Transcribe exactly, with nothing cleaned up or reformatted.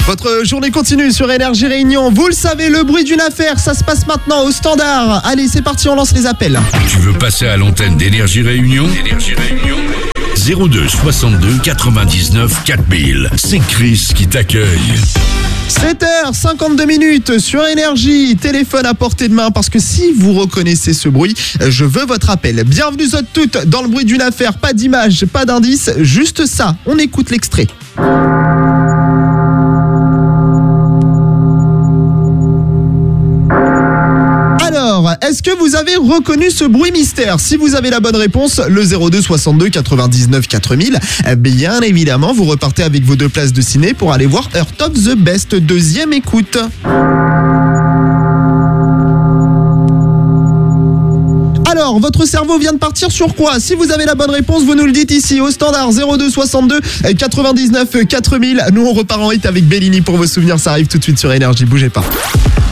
Votre journée continue sur Énergie Réunion. Vous le savez, le bruit d'une affaire, ça se passe maintenant au standard. Allez, c'est parti, on lance les appels. Tu veux passer à l'antenne d'Énergie Réunion ? Énergie Réunion zéro deux soixante-deux quatre-vingt-dix-neuf quatre mille. C'est Chris qui t'accueille. sept heures cinquante-deux minutes sur Énergie. Téléphone à portée de main parce que si vous reconnaissez ce bruit, je veux votre appel. Bienvenue à toutes dans le bruit d'une affaire. Pas d'image, pas d'indice, juste ça. On écoute l'extrait. Alors, est-ce que vous avez reconnu ce bruit mystère ? Si vous avez la bonne réponse, le zéro deux soixante-deux quatre-vingt-dix-neuf quatre mille, bien évidemment, vous repartez avec vos deux places de ciné pour aller voir Heart of the Best. Deuxième écoute. Alors, votre cerveau vient de partir sur quoi ? Si vous avez la bonne réponse, vous nous le dites ici au standard zéro deux soixante-deux quatre-vingt-dix-neuf quatre mille. Nous, on repart en hit avec Bellini pour vos souvenirs. Ça arrive tout de suite sur Énergie. Bougez pas.